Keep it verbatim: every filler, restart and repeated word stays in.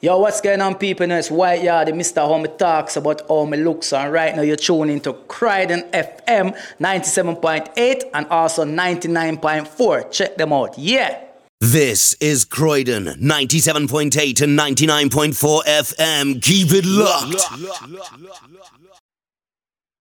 Yo, what's going on, people? You know, it's White Yard, Mister Homie talks about how me looks. And right now, you're tuning into Croydon F M ninety-seven point eight and also ninety-nine point four. Check them out. Yeah. This is Croydon ninety-seven point eight and ninety-nine point four F M. Keep it locked.